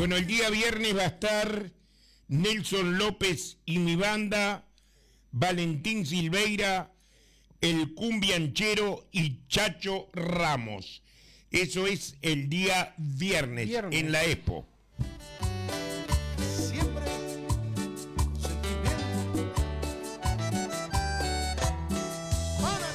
Bueno, el día viernes va a estar Nelson López y mi banda, Valentín Silveira, el cumbianchero y Chacho Ramos. Eso es el día viernes. En la Expo. Siempre con sentimiento para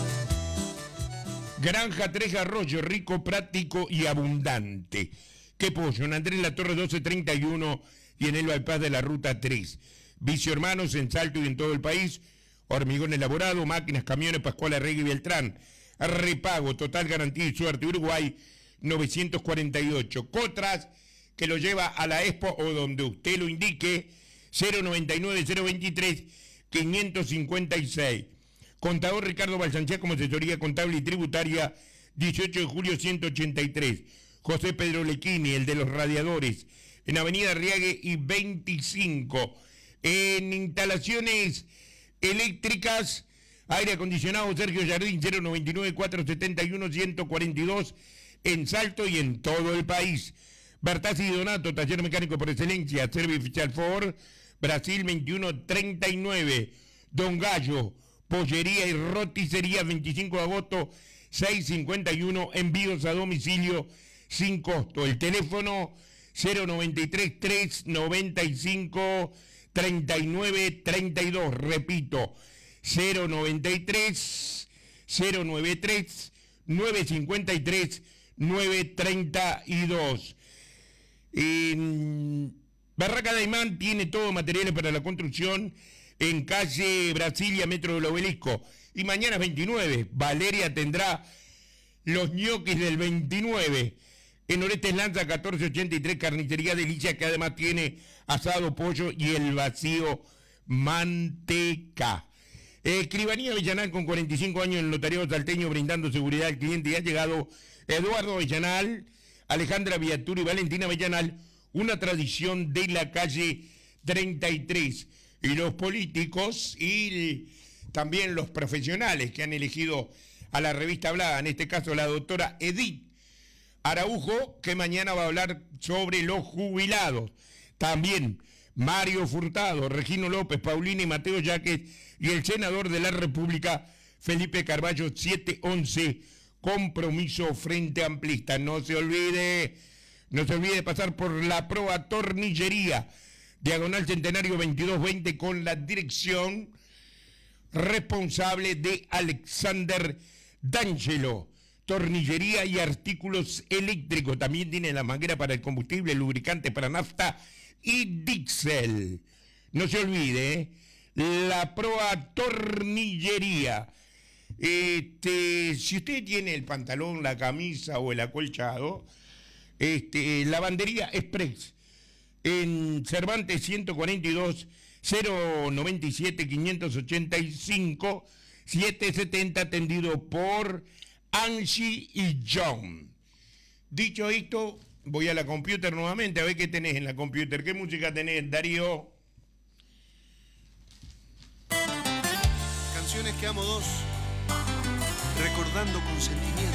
ti. Granja Tres Arroyos, rico, práctico y abundante. Qué pollo, en Andrés La Torre 1231 y en el bypass de la ruta 3. Vicio Hermanos en Salto y en todo el país. Hormigón elaborado, máquinas, camiones, Pascual Arregui y Beltrán. Repago, total garantía y suerte. Uruguay 948. Cotras, que lo lleva a la Expo o donde usted lo indique. 099-023-556. Contador Ricardo Balsancía como asesoría contable y tributaria. 18 de julio 183. José Pedro Lequini, el de los radiadores, en Avenida Riague y 25. En instalaciones eléctricas, aire acondicionado, Sergio Jardín, 099-471-142, en Salto y en todo el país. Bertazzi y Donato, taller mecánico por excelencia, Servicial Ford, Brasil 2139. Don Gallo, pollería y roticería, 25 de agosto, 651, envíos a domicilio sin costo. El teléfono 093-395-3932. Repito, 093-953-932. En Barraca Daimán tiene todo materiales para la construcción en calle Brasilia, Metro del Obelisco. Y mañana 29, Valeria tendrá los ñoquis del 29. En Orestes Lanza 1483, Carnicería Delicia, que además tiene asado, pollo y el vacío manteca. Escribanía Avellanal con 45 años en el notariado salteño brindando seguridad al cliente. Y ha llegado Eduardo Avellanal, Alejandra Viaturi y Valentina Avellanal, una tradición de la calle 33. Y los políticos y también los profesionales que han elegido a la revista Hablada, en este caso la doctora Edith Araujo, que mañana va a hablar sobre los jubilados. También Mario Furtado, Regino López, Paulina y Mateo Yaques y el senador de la República, Felipe Carballo, 711, Compromiso Frente Amplista. No se olvide pasar por la Proa Tornillería, Diagonal Centenario 2220, con la dirección responsable de Alexander D'Angelo. Tornillería y artículos eléctricos. También tiene la manguera para el combustible, lubricante para nafta y diésel. No se olvide, la Proa Tornillería. Si usted tiene el pantalón, la camisa o el acolchado, Lavandería Express en Cervantes 142, 097 585 770, atendido por Angie y John. Dicho esto, voy a la computer nuevamente a ver qué tenés en la computer. ¿Qué música tenés, Darío? Canciones que amo dos, recordando con sentimiento.